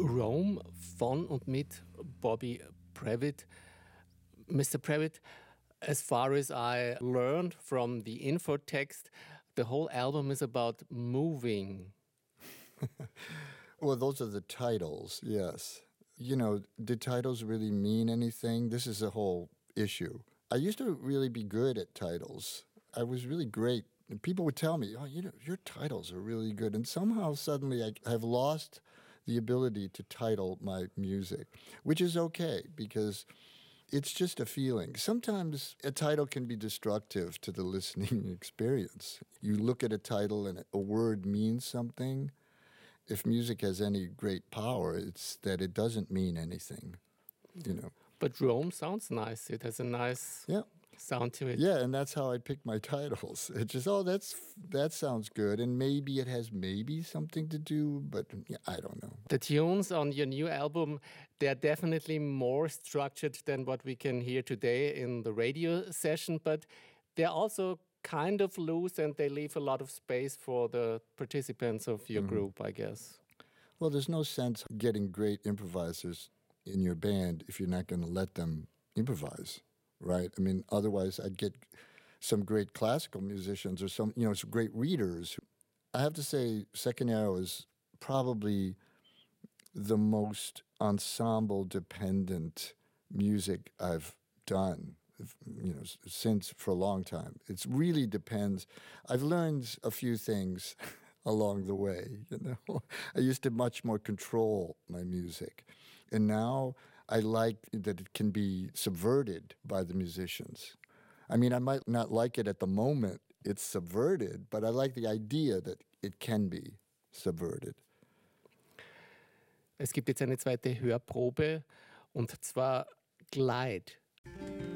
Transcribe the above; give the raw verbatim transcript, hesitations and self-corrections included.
Rome von und mit Bobby Previtt. Mister Previtt, as far as I learned from the info text, the whole album is about moving. Well, those are the titles, yes. You know, did titles really mean anything? This is a whole issue. I used to really be good at titles. I was really great. And people would tell me, oh, you know, your titles are really good. And somehow suddenly I have lost the ability to title my music, which is okay because it's just a feeling. Sometimes a title can be destructive to the listening experience. You look at a title and a word means something. If music has any great power, it's that it doesn't mean anything, you know. But Rome sounds nice. It has a nice yeah. sound to it. Yeah, and that's how I pick my titles. It's just, oh, that's that sounds good, and maybe it has maybe something to do, but yeah, I don't know. The tunes on your new album, they're definitely more structured than what we can hear today in the radio session, but they're also kind of loose and they leave a lot of space for the participants of your mm-hmm. group, I guess. Well, there's no sense getting great improvisers in your band if you're not going to let them improvise, right? I mean, otherwise I'd get some great classical musicians or some, you know, some great readers. I have to say Second Arrow is probably the most ensemble-dependent music I've done. You know, since for a long time. It really depends. I've learned a few things along the way, you know. I used to much more control my music. And now I like that it can be subverted by the musicians. I mean, I might not like it at the moment it's subverted, but I like the idea that it can be subverted. Es gibt jetzt eine zweite Hörprobe, und zwar Glide.